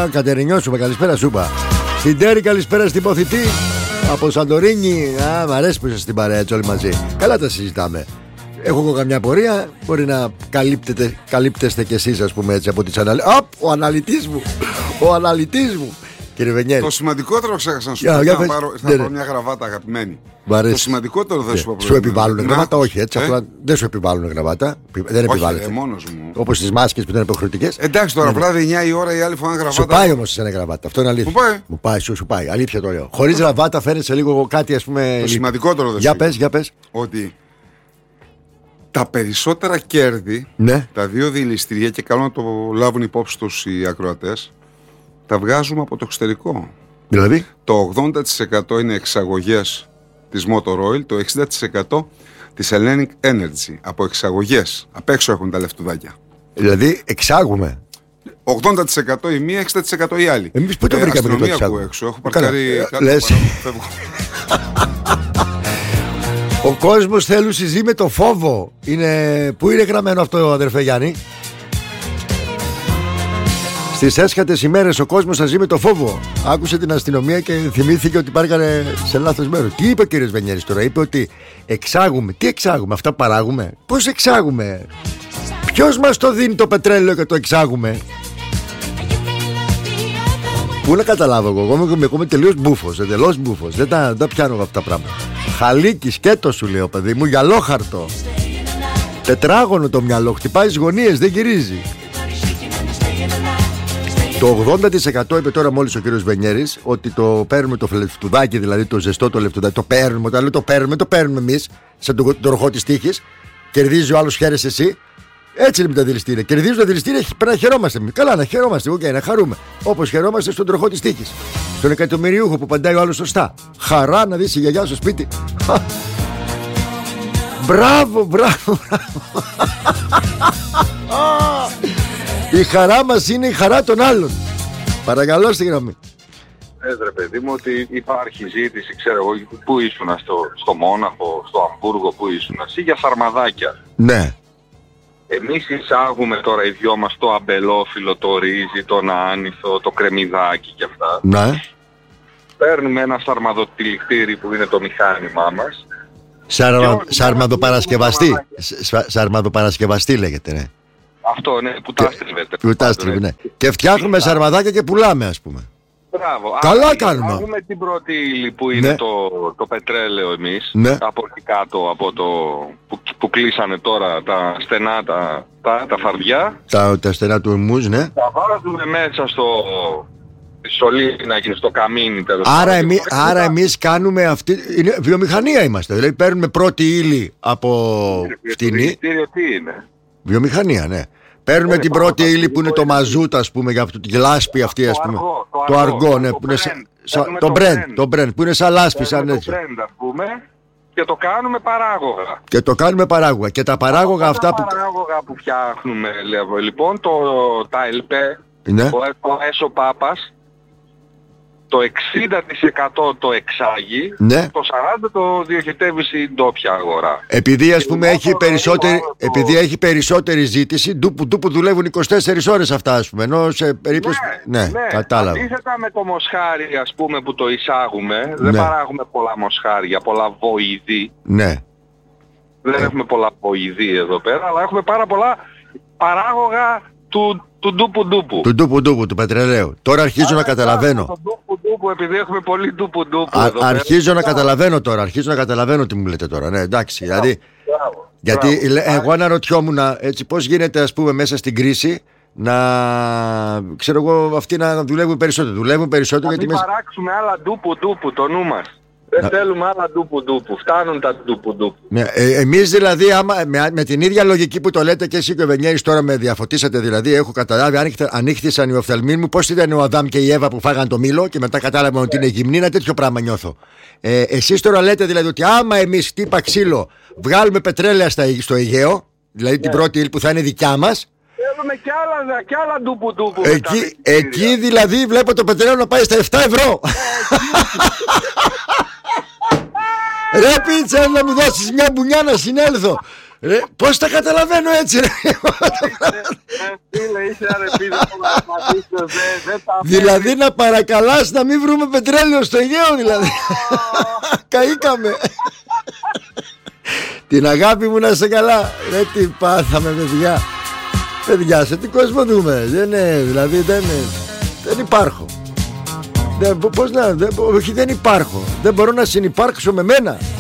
Κατερινιώσουμε, καλησπέρα σου είπα. Στην Τέρη, καλησπέρα στην Ποθητή. Από Σαντορίνη. Μ' αρέσει που είσαι στην παρέα έτσι όλοι μαζί. Καλά τα συζητάμε. Έχω εγώ καμιά πορεία. Μπορεί να καλύπτεστε κι εσείς, ας πούμε, έτσι από τις αναλύσεις. Ο αναλυτής μου. Ο αναλυτής μου. Κύριε Βενιέρη. Το σημαντικότερο ξέχασα να σου πω. Θα πάρω μια γραβάτα, αγαπημένη. Το σημαντικότερο δεν σου πω. Σου επιβάλλουν γραβάτα, όχι έτσι. Απλά δεν σου επιβάλλουν γραβάτα. Δεν επιβάλλεται. Μόνος μου. Όπως τις μάσκες που ήταν υποχρεωτικές. Εντάξει τώρα, βράδυ 9 η ώρα η άλλη φορά γραβάτα. Σου πάει όμως εσένα γραβάτα. Αυτό είναι αλήθεια. Μου πάει, σου πάει. Αλήθεια το λέω. Χωρίς γραβάτα φαίνεσαι λίγο κάτι, ας πούμε. Το σημαντικότερο δεν σου. Για πες. Ότι τα περισσότερα κέρδη, τα δύο διελιστήρια, και καλό να το λάβουν υπόψη τους οι ακροατές, τα βγάζουμε από το εξωτερικό. Δηλαδή, το 80% είναι εξαγωγές της Motor Oil, το 60% της Hellenic Energy. Από εξαγωγές. Απ' έξω έχουν τα λεφτουδάκια. Δηλαδή, εξάγουμε. 80% η μία, 60% η άλλη. Εμείς πού το βρήκαμε το εξάγουμε. Έξω. Έχω παρκάρει κάτω. Ο κόσμος θέλουση ζει με το φόβο. Πού είναι γραμμένο αυτό, αδερφέ Γιάννη? Στις έσχατες ημέρες ο κόσμος θα ζει με το φόβο. Άκουσε την αστυνομία και θυμήθηκε ότι πάρκανε σε λάθος μέρος. Τι είπε ο κύριος Βενιέρης τώρα? Είπε ότι εξάγουμε. Τι εξάγουμε? Αυτά παράγουμε? Πώς εξάγουμε? Ποιος μας το δίνει το πετρέλαιο και το εξάγουμε? Πού να καταλάβω εγώ είμαι τελείως μπούφος. Εντελώς μπούφος. Δεν τα πιάνω αυτά τα πράγματα. Χαλίκι, σκέτο σου λέω, παιδί μου, γυαλόχαρτο. Τετράγωνο το μυαλό, χτυπάει τις γωνίες, δεν γυρίζει. Το 80% είπε τώρα μόλις ο κύριος Βενιέρης ότι το παίρνουμε το λεφτουδάκι, δηλαδή το ζεστό το λεφτουδάκι. Το παίρνουμε, όταν λέω το παίρνουμε εμείς, σαν τον τροχό της τύχης. Κερδίζει ο άλλος, χαίρεσαι εσύ. Έτσι είναι με τα δηληστήρια. Κερδίζουν τα δηληστήρια, πρέπει να χαιρόμαστε. Καλά, να χαιρόμαστε, να χαρούμε. Όπως χαιρόμαστε στον τροχό της τύχης. Στον εκατομμυριούχο που παντάει ο άλλος σωστά. Χαρά να δεις η γιαγιά στο σπίτι. Μπράβο. Η χαρά μας είναι η χαρά των άλλων. Παρακαλώ στη γραμμή. Ρε παιδί μου, ότι υπάρχει ζήτηση, ξέρω εγώ, πού ήσουν στο Μόναχο, στο Αμβούργο, πού ήσουν εσύ, για σαρμαδάκια. Ναι. Εμείς εισάγουμε τώρα οι δυο μας το αμπελόφυλλο, το ρύζι, τον άνηθο, το κρεμμυδάκι και αυτά. Ναι. Παίρνουμε ένα σαρμαδοτυλιχτήρι που είναι το μηχάνημά μας. Σαρμαδοπαρασκευαστή λέγεται, ναι. Αυτό, ναι, που τα στριβεται. Ναι. Και φτιάχνουμε σαρμαδάκια και πουλάμε, ας πούμε. Μπράβο. Καλά κάνουμε. Έχουμε την πρώτη ύλη που είναι το πετρέλαιο εμείς, από εκεί κάτω, από το που κλείσανε τώρα τα στενά, τα φαρδιά. Τα στενά του εμμούς, ναι. Τα βάζουμε μέσα στο σωλήνα και στο καμίνι. Άρα εμείς κάνουμε αυτή. Βιομηχανία είμαστε. Δηλαδή παίρνουμε πρώτη ύλη από φτηνή. Τι είναι? Βιομηχανία, ναι. Παίρνουμε την πρώτη ύλη που είναι το μαζούτ, ας πούμε, για αυτή τη λάσπη αυτή, ας πούμε. Το αργό, ναι. Το Brent, που είναι σαν λάσπη, σαν έτσι. Το Brent, ας πούμε, και το κάνουμε παράγωγα. Και τα παράγωγα αυτά που φτιάχνουμε, λοιπόν, τα ΕΛΠΕ, ο έσω Πάπας, το 60% το εξάγει, το 40% το διοχετεύει στην ντόπια αγορά. Επειδή ας πούμε έχει περισσότερη ζήτηση, ντούπου δουλεύουν 24 ώρες αυτά, ας πούμε, ενώ σε περίπτωση... Ναι, κατάλαβα. Αντίθετα με το μοσχάρι, ας πούμε, που το εισάγουμε, δεν παράγουμε πολλά μοσχάρια, πολλά βοηδή. Ναι. Δεν έχουμε πολλά βοηδή εδώ πέρα, αλλά έχουμε πάρα πολλά παράγωγα του ντούπου. Του ντούπου, του πετρελαίου. Τώρα αρχίζω να καταλαβαίνω. Το ντούπου, επειδή έχουμε πολύ ντούπου. Αρχίζω να καταλαβαίνω τι μου λέτε τώρα. Ναι, εντάξει, δηλαδή. Γιατί εγώ αναρωτιόμουν έτσι πώς γίνεται, ας πούμε, μέσα στην κρίση να, ξέρω εγώ, αυτοί να δουλεύουν περισσότερο. Να μην παράξουμε άλλα ντούπου, το νου μας. Δεν θέλουμε άλλα ντούπου. Φτάνουν τα ντούπου. Εμείς δηλαδή, με την ίδια λογική που το λέτε και εσύ και ο Βενιέρης, τώρα με διαφωτίσατε, δηλαδή, έχω καταλάβει, ανοίχθησαν οι οφθαλμοί μου, πώς ήταν ο Αδάμ και η Εύα που φάγαν το μήλο και μετά κατάλαβαν ότι είναι γυμνή, ένα τέτοιο πράγμα νιώθω. Εσείς τώρα λέτε δηλαδή ότι άμα εμείς χτύπα ξύλο βγάλουμε πετρέλαια στο Αιγαίο, δηλαδή την πρώτη ύλη που θα είναι δικιά μας. Θέλουμε κι άλλα ντούπου. Εκεί δηλαδή βλέπω το πετρέλαιο να πάει στα 7 ευρώ. Ρε πίτσα, να μου δώσεις μια μπουνιά να συνέλθω. Πώς τα καταλαβαίνω έτσι, ρε. Δηλαδή να παρακαλάς να μην βρούμε πετρέλαιο στο Αιγαίο, δηλαδή. Καήκαμε. Την αγάπη μου να είσαι καλά. Ρε τι πάθαμε, παιδιά. Παιδιά, σε τι κόσμο δούμε. Δηλαδή δεν υπάρχω. Πώς να, όχι, δεν υπάρχω. Δεν μπορώ να συνυπάρξω με μένα.